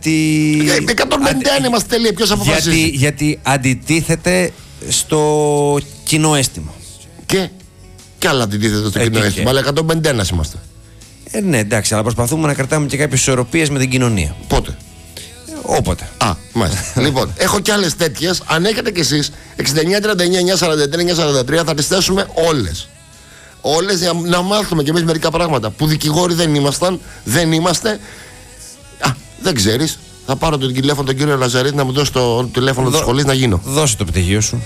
151 είμαστε τέλειοι. Ποιος αποφασίζει? Γιατί αντιτίθεται στο κοινό αίσθημα. Και άλλα αντιτίθεται στο κοινό αίσθημα. Αλλά 151 είμαστε. Ναι, εντάξει, αλλά προσπαθούμε να κρατάμε και κάποιες ισορροπίες με την κοινωνία. Πότε? Όποτε. Μάλιστα. Λοιπόν, έχω κι άλλες τέτοιες. Αν έχετε κι εσείς 69, 39, 943, 943, θα τις θέσουμε όλες. Όλες για να μάθουμε κι εμείς μερικά πράγματα. Που δικηγόροι δεν είμαστε. Δεν ξέρεις. Θα πάρω το τηλέφωνο τον κύριο Λαζαρίτη να μου δώσει το τηλέφωνο της σχολής να γίνω. Δώσε το πτυχίο σου.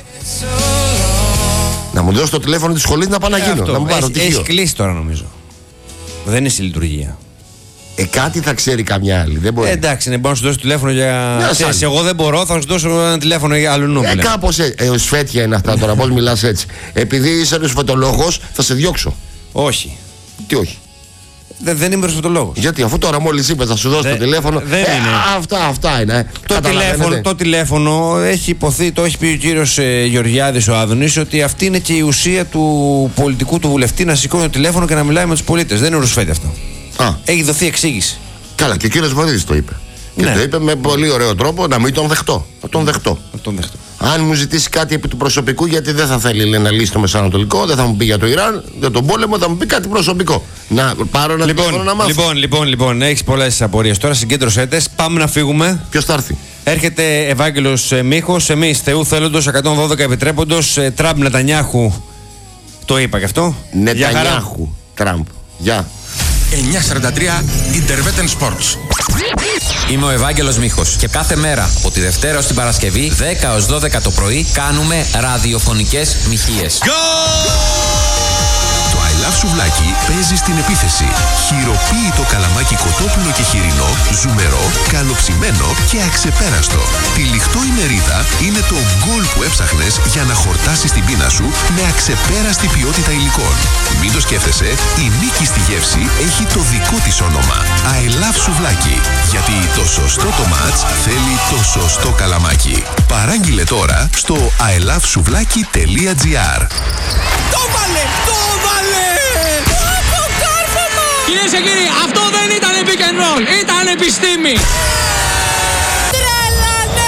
Να μου δώσει το τηλέφωνο της σχολής να πάω να γίνω. Να μου πάρω πτυχίο. Έχει κλείσει τώρα νομίζω. Δεν είναι στη λειτουργία. Κάτι θα ξέρει καμιά άλλη. Δεν μπορεί. Εντάξει, μπορώ να σου δώσω τηλέφωνο για. Εγώ δεν μπορώ, θα σου δώσω ένα τηλέφωνο για άλλο νούμερο. Κάπως σφέτια είναι αυτά τώρα. Πώς μιλάς έτσι? Επειδή είσαι ρουσφετολόγος, θα σε διώξω. Όχι. Τι όχι? Δεν είμαι ρουσφετολόγος. Γιατί αφού τώρα μόλις είπες θα σου δώσω το τηλέφωνο. Δεν είναι. Αυτά είναι. Το τηλέφωνο έχει υποθεί, το έχει πει ο κύριος Γεωργιάδης ο Άδωνης, ότι αυτή είναι και η ουσία του πολιτικού, του βουλευτή, να σηκώνει το τηλέφωνο και να μιλάει με τους πολίτες. Δεν είναι ρουσφέτη αυτό. Έχει δωθεί εξήγηση. Καλά, και ο κύριος Βορύδης το είπε. Και το είπε με πολύ ωραίο τρόπο, να μην τον δεχτώ. Να τον δεχτώ. Αν μου ζητήσει κάτι επί του προσωπικού, γιατί δεν θα θέλει να λύσει το Μεσανατολικό, δεν θα μου πει για το Ιράν, για τον πόλεμο, θα μου πει κάτι προσωπικό. Να πάρω ένα τηλέφωνο να μάθω. Λοιπόν, έχεις πολλές απορίες. Τώρα συγκέντρωσέ τες, πάμε να φύγουμε. Ποιος θα έρθει? Έρχεται Ευάγγελος Μίχος, εμείς Θεού θέλοντος, 112 επιτρέποντος, Τραμπ Νετανιάχου. Το είπα και αυτό. Νετανιάχου, Τραμπ. Γεια. 943 Interveten Sports. Είμαι ο Ευάγγελος Μίχος και κάθε μέρα από τη Δευτέρα ως την Παρασκευή 10 ως 12 το πρωί κάνουμε ραδιοφωνικές μοιχείες. Το I Love Σουβλάκι παίζει στην επίθεση. Χειροποίητο καλαμάκι κοτόπουλο και χοιρινό, ζουμερό, καλοψημένο και αξεπέραστο. Τυλιχτό η μερίδα είναι το γκολ που έψαχνες για να χορτάσεις την πείνα σου με αξεπέραστη ποιότητα υλικών. Μην το σκέφτεσαι, η νίκη στη γεύση έχει το δικό της όνομα. I Love Σουβλάκι. Γιατί το σωστό το μάτς θέλει το σωστό καλαμάκι. Παράγγειλε τώρα στο ilovesouβλaki.gr. Το βάλε! Κυρίες και κύριοι, αυτό δεν ήταν pick and roll, ήταν επιστήμη.